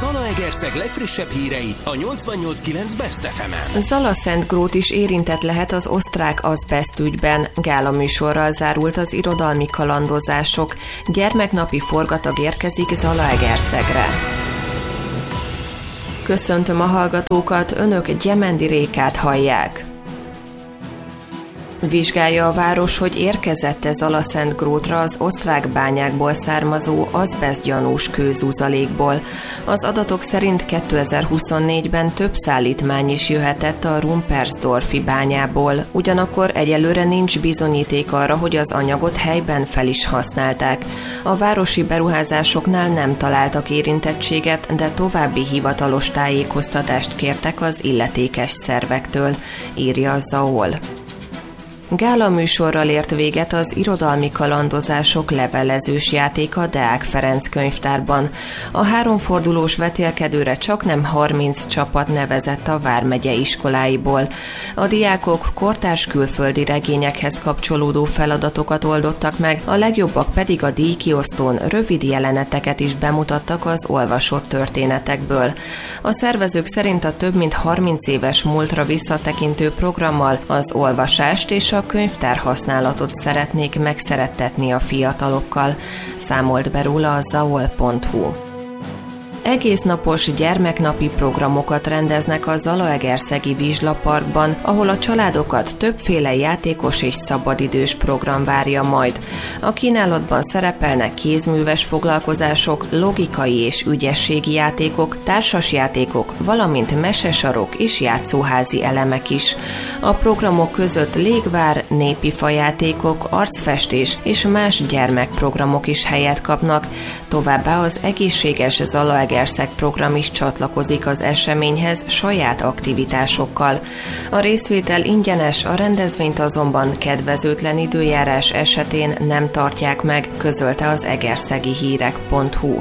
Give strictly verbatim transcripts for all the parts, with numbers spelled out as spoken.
Zalaegerszeg legfrissebb hírei a nyolcvannyolc kilenc Best ef emen. Zala-Szentgrót is érintett lehet az osztrák azbeszt ügyben. Gála műsorral zárult az irodalmi kalandozások. Gyermeknapi forgatag érkezik Zalaegerszegre. Köszöntöm a hallgatókat, önök Gyemendi Rékát hallják. Vizsgálja a város, hogy érkezett-e Zala-Szentgrótra az osztrák bányákból származó azbesztgyanús kőzuzalékból. Az adatok szerint kétezer-huszonnégyben több szállítmány is jöhetett a Rumpersdorfi bányából. Ugyanakkor egyelőre nincs bizonyíték arra, hogy az anyagot helyben fel is használták. A városi beruházásoknál nem találtak érintettséget, de további hivatalos tájékoztatást kértek az illetékes szervektől, írja a Zaol. Gála műsorral ért véget az irodalmi kalandozások levelezős játéka Deák Ferenc könyvtárban. A háromfordulós vetélkedőre csaknem harminc csapat nevezett a vármegye iskoláiból. A diákok kortárs külföldi regényekhez kapcsolódó feladatokat oldottak meg, a legjobbak pedig a díjkiosztón rövid jeleneteket is bemutattak az olvasott történetekből. A szervezők szerint a több mint harminc éves múltra visszatekintő programmal az olvasást és a könyvtár használatot szeretnék megszerettetni a fiatalokkal, számolt be róla a zaol pont hu. Egésznapos gyermeknapi programokat rendeznek a Zalaegerszegi Vizslaparkban, ahol a családokat többféle játékos és szabadidős program várja majd. A kínálatban szerepelnek kézműves foglalkozások, logikai és ügyességi játékok, társasjátékok, valamint mesesarok és játszóházi elemek is. A programok között légvár, népi fajátékok, arcfestés és más gyermekprogramok is helyet kapnak, továbbá az egészséges Zalaegerszeg Zalaegerszeg program is csatlakozik az eseményhez saját aktivitásokkal. A részvétel ingyenes, a rendezvényt azonban kedvezőtlen időjárás esetén nem tartják meg, közölte az egerszegi hírek pont hu.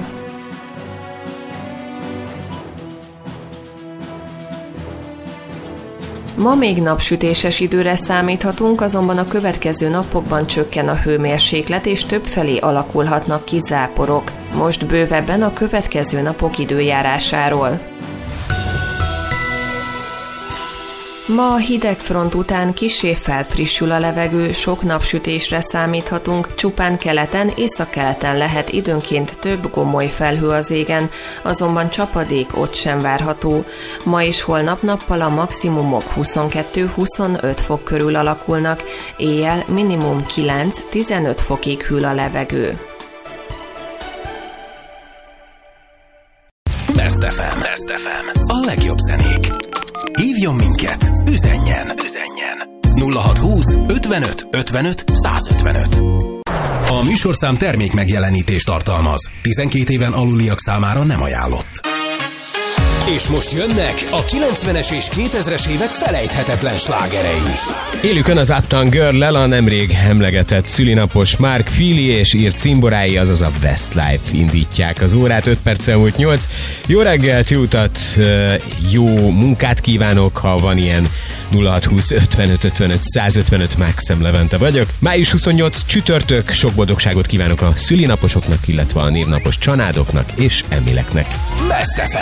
Ma még napsütéses időre számíthatunk, azonban a következő napokban csökken a hőmérséklet, és többfelé alakulhatnak ki záporok. Most bővebben a következő napok időjárásáról. Ma a hidegfront után kissé felfrissül a levegő, sok napsütésre számíthatunk, csupán keleten, északkeleten lehet időnként több gomoly felhő az égen, azonban csapadék ott sem várható. Ma és holnap nappal a maximumok huszonkettő-huszonöt fok körül alakulnak, éjjel minimum kilenc-tizenöt fokig hűl a levegő. Best ef em. Best ef em. A legjobb zenék. Hívjon minket, üzenjen, üzenjen. nulla hatszázhúsz ötvenöt ötvenöt százötvenöt. A műsorszám termék megjelenítést tartalmaz. tizenkét éven aluliak számára nem ajánlott. És most jönnek a kilencvenes és kétezres évek felejthetetlen slágerei. Élükön az Uptown Girl-lel a nemrég emlegetett szülinapos Mark Feely és írt cimborája, azaz a Westlife indítják az órát, öt perccel múlt nyolc. Jó reggelt, jó utat, jó munkát kívánok, ha van ilyen. Nulla hatszázhúsz ötvenöt ötvenöt százötvenöt, Maxem Levente vagyok. május huszonnyolc csütörtök, sok boldogságot kívánok a szülinaposoknak, illetve a névnapos családoknak és Emileknek. Best ef em.